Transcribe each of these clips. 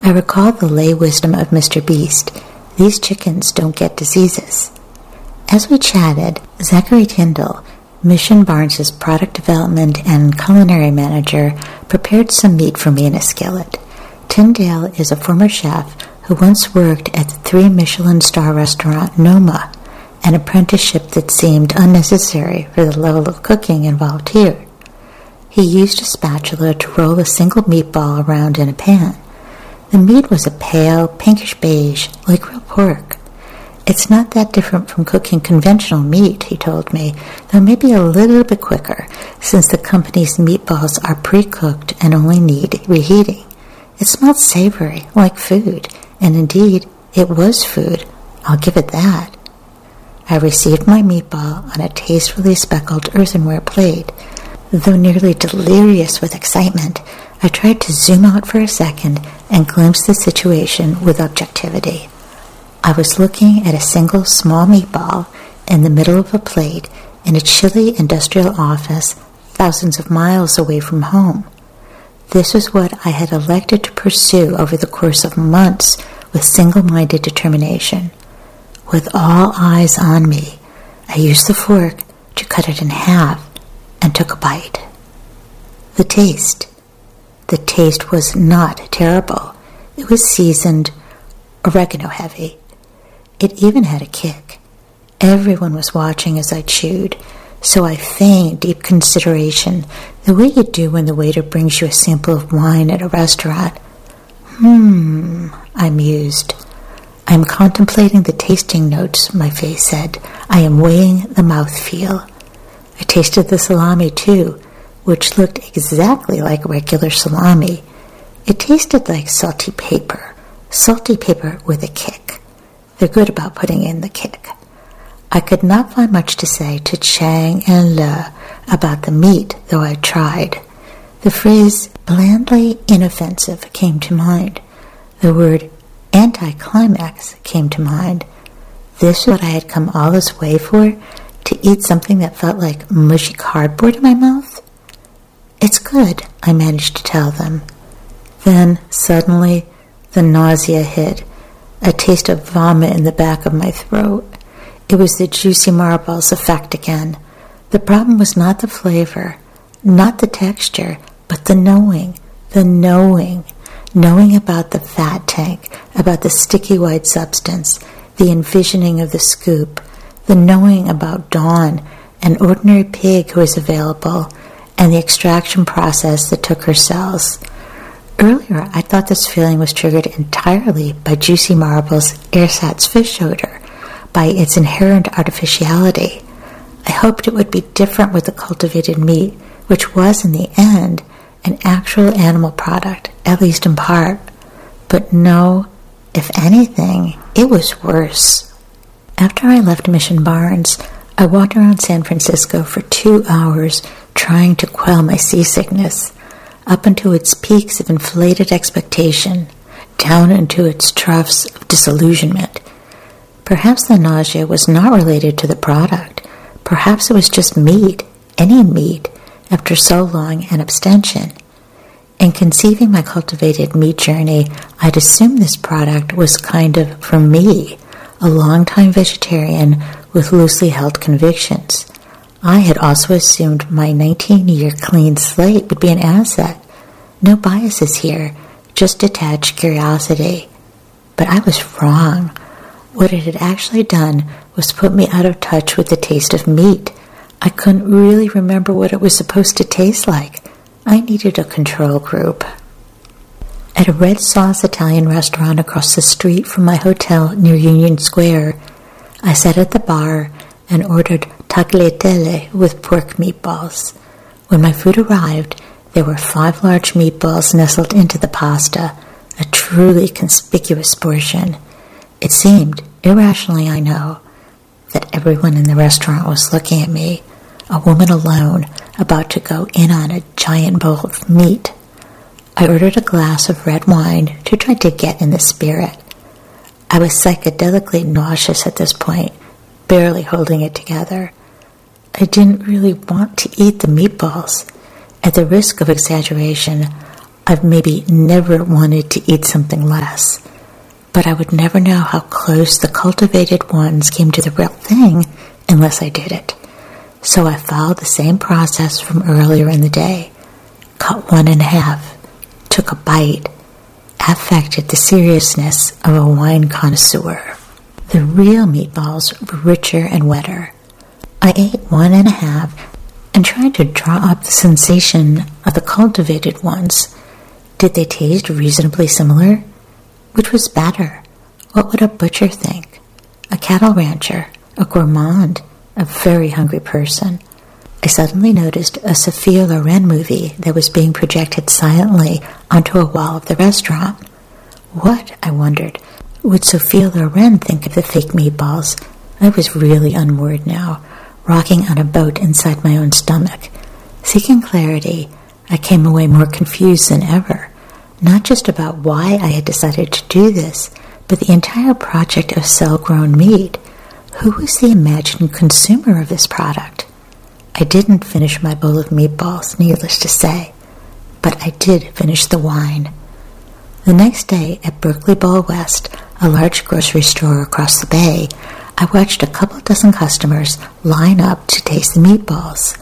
I recalled the lay wisdom of Mr. Beast. These chickens don't get diseases. As we chatted, Zachary Tyndall, Mission Barnes' product development and culinary manager, prepared some meat for me in a skillet. Tyndall is a former chef who once worked at the 3 Michelin star restaurant Noma, an apprenticeship that seemed unnecessary for the level of cooking involved here. He used a spatula to roll a single meatball around in a pan. The meat was a pale, pinkish beige, like real pork. It's not that different from cooking conventional meat, he told me, though maybe a little bit quicker, since the company's meatballs are pre-cooked and only need reheating. It smelled savory, like food, and indeed, it was food. I'll give it that. I received my meatball on a tastefully speckled earthenware plate. Though nearly delirious with excitement, I tried to zoom out for a second and glimpse the situation with objectivity. I was looking at a single small meatball in the middle of a plate in a chilly industrial office thousands of miles away from home. This was what I had elected to pursue over the course of months with single-minded determination. With all eyes on me, I used the fork to cut it in half and took a bite. The taste was not terrible. It was seasoned, oregano heavy. It even had a kick. Everyone was watching as I chewed, so I feigned deep consideration, the way you do when the waiter brings you a sample of wine at a restaurant. I mused. I am contemplating the tasting notes, my face said. I am weighing the mouthfeel. I tasted the salami, too, which looked exactly like regular salami. It tasted like salty paper with a kick. They're good about putting in the kick. I could not find much to say to Chang and Le about the meat, though I tried. The phrase blandly inoffensive came to mind. The word anticlimax came to mind. This was what I had come all this way for, to eat something that felt like mushy cardboard in my mouth? It's good, I managed to tell them. Then, suddenly, the nausea hit, a taste of vomit in the back of my throat. It was the juicy marbles effect again. The problem was not the flavor, not the texture, but the knowing. Knowing about the fat tank, about the sticky white substance, the envisioning of the scoop, the knowing about Dawn, an ordinary pig who was available, and the extraction process that took her cells. Earlier, I thought this feeling was triggered entirely by Juicy Marble's ersatz fish odor, by its inherent artificiality. I hoped it would be different with the cultivated meat, which was, in the end, an actual animal product, at least in part. But no, if anything, it was worse. After I left Mission Barnes, I walked around San Francisco for 2 hours trying to quell my seasickness, up into its peaks of inflated expectation, down into its troughs of disillusionment. Perhaps the nausea was not related to the product. Perhaps it was just meat, any meat, after so long an abstention. In conceiving my cultivated meat journey, I'd assumed this product was kind of for me, a long-time vegetarian with loosely held convictions. I had also assumed my 19-year clean slate would be an asset. No biases here, just detached curiosity. But I was wrong. What it had actually done was put me out of touch with the taste of meat. I couldn't really remember what it was supposed to taste like. I needed a control group. At a red sauce Italian restaurant across the street from my hotel near Union Square, I sat at the bar and ordered tagliatelle with pork meatballs. When my food arrived, there were 5 large meatballs nestled into the pasta, a truly conspicuous portion. It seemed, irrationally I know, that everyone in the restaurant was looking at me, a woman alone, about to go in on a giant bowl of meat. I ordered a glass of red wine to try to get in the spirit. I was psychedelically nauseous at this point, barely holding it together. I didn't really want to eat the meatballs. At the risk of exaggeration, I've maybe never wanted to eat something less, but I would never know how close the cultivated ones came to the real thing unless I did it. So I followed the same process from earlier in the day. Cut one in half, took a bite, affected the seriousness of a wine connoisseur. The real meatballs were richer and wetter. I ate one and a half and tried to draw up the sensation of the cultivated ones. Did they taste reasonably similar? Which was better? What would a butcher think? A cattle rancher? A gourmand? A very hungry person? I suddenly noticed a Sophia Loren movie that was being projected silently onto a wall of the restaurant. What, I wondered, would Sophia Loren think of the fake meatballs? I was really unmoored now, rocking on a boat inside my own stomach. Seeking clarity, I came away more confused than ever, not just about why I had decided to do this, but the entire project of cell-grown meat. Who was the imagined consumer of this product? I didn't finish my bowl of meatballs, needless to say, but I did finish the wine. The next day at Berkeley Bowl West, a large grocery store across the bay, I watched a couple dozen customers line up to taste the meatballs.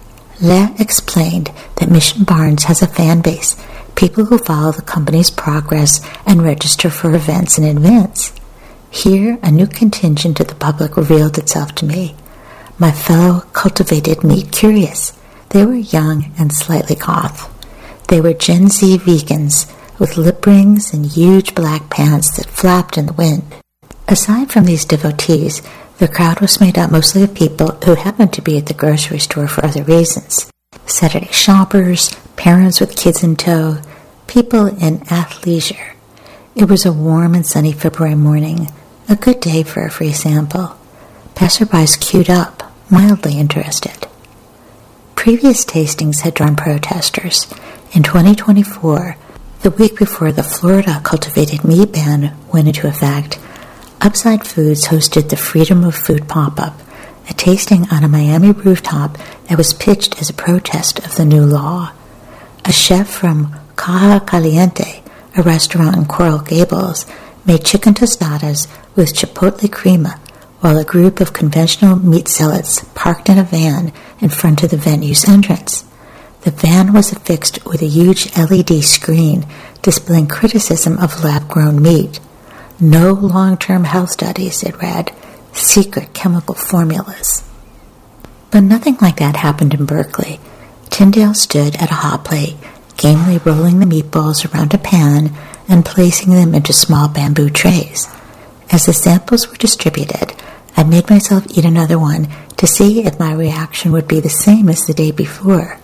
Le explained that Mission Barns has a fan base, people who follow the company's progress and register for events in advance. Here, a new contingent of the public revealed itself to me. My fellow cultivated meat curious. They were young and slightly goth. They were Gen Z vegans with lip rings and huge black pants that flapped in the wind. Aside from these devotees, the crowd was made up mostly of people who happened to be at the grocery store for other reasons. Saturday shoppers, parents with kids in tow, people in athleisure. It was a warm and sunny February morning, a good day for a free sample. Passerbys queued up, mildly interested. Previous tastings had drawn protesters. In 2024, the week before the Florida cultivated meat ban went into effect, Upside Foods hosted the Freedom of Food pop-up, a tasting on a Miami rooftop that was pitched as a protest of the new law. A chef from Caja Caliente, a restaurant in Coral Gables, made chicken tostadas with chipotle crema, while a group of conventional meat zealots parked in a van in front of the venue's entrance. The van was affixed with a huge LED screen displaying criticism of lab-grown meat. No long-term health studies, it read. Secret chemical formulas. But nothing like that happened in Berkeley. Tyndale stood at a hot plate, gamely rolling the meatballs around a pan and placing them into small bamboo trays. As the samples were distributed, I made myself eat another one to see if my reaction would be the same as the day before.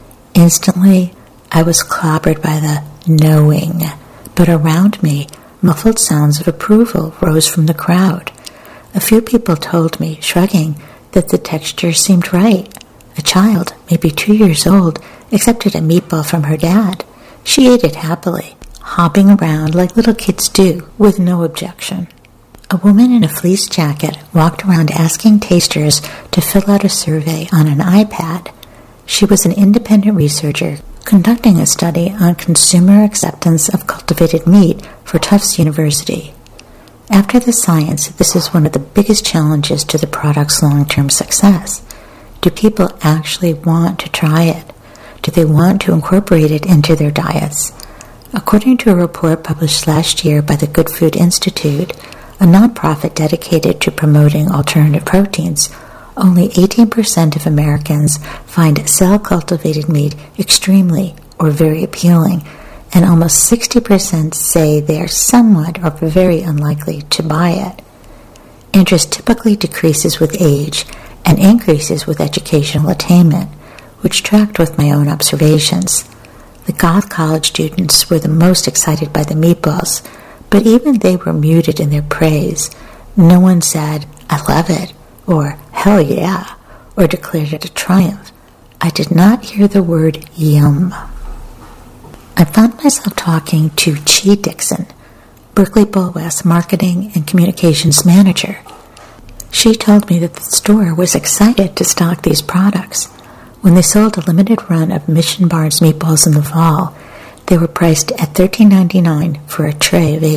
Instantly, I was clobbered by the knowing, but around me, muffled sounds of approval rose from the crowd. A few people told me, shrugging, that the texture seemed right. A child, maybe 2 years old, accepted a meatball from her dad. She ate it happily, hopping around like little kids do, with no objection. A woman in a fleece jacket walked around asking tasters to fill out a survey on an iPad. She was an independent researcher conducting a study on consumer acceptance of cultivated meat for Tufts University. After the science, this is one of the biggest challenges to the product's long-term success. Do people actually want to try it? Do they want to incorporate it into their diets? According to a report published last year by the Good Food Institute, a nonprofit dedicated to promoting alternative proteins, only 18% of Americans find cell-cultivated meat extremely or very appealing, and almost 60% say they are somewhat or very unlikely to buy it. Interest typically decreases with age and increases with educational attainment, which tracked with my own observations. The Goth College students were the most excited by the meatballs, but even they were muted in their praise. No one said, "I love it," or "hell yeah," or declared it a triumph. I did not hear the word yum. I found myself talking to Chi Dixon, Berkeley Bowl West marketing and communications manager. She told me that the store was excited to stock these products. When they sold a limited run of Mission Barns meatballs in the fall, They were priced at $13.99 for a tray of 8.